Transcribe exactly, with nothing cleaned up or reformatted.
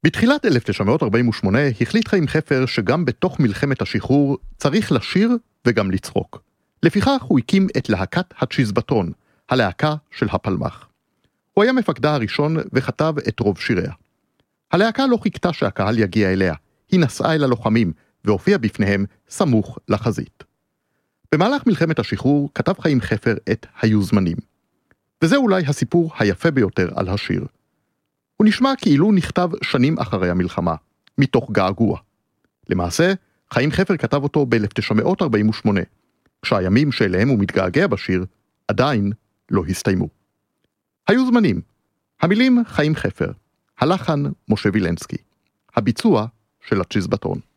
בתחילת אלף תשע מאות ארבעים ושמונה החליט חיים חפר שגם בתוך מלחמת השחרור צריך לשיר וגם לצחוק. לפיכך הוא הקים את להקת הצ'יזבטון, הלהקה של הפלמ"ח. הוא היה מפקדה הראשון וכתב את רוב שיריה. הלהקה לא חיכתה שהקהל יגיע אליה, היא נסעה אל הלוחמים והופיעה בפניהם סמוך לחזית. במהלך מלחמת השחרור כתב חיים חפר את היוזמנים. וזה אולי הסיפור היפה ביותר על השיר. הוא נשמע כאילו נכתב שנים אחרי המלחמה, מתוך געגוע. למעשה, חיים חפר כתב אותו ב-אלף תשע מאות ארבעים ושמונה, כשהימים שאליהם הוא מתגעגע בשיר עדיין לא הסתיימו. היוזמנים, המילים חיים חפר, הלחן משה וילנסקי, הביצוע של הצ'יזבטון.